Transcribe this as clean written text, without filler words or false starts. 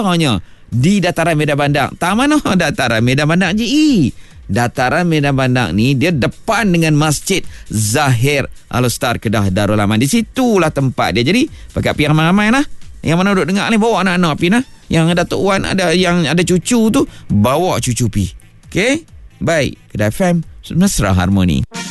berzahnya di Dataran Medan Bandar. Tak mana Dataran Medan Bandar JE. Dataran Medan Bandar ni dia depan dengan Masjid Zahir Al-Star Kedah Darul Aman. Di situlah tempat dia. Jadi pakai pi ramai-ramai lah. Yang mana duduk dengar ni bawa anak-anak pi nah. Yang Datuk Wan ada yang ada cucu tu bawa cucu pi. Okey? Baik, Kedah FM Mesra Harmoni.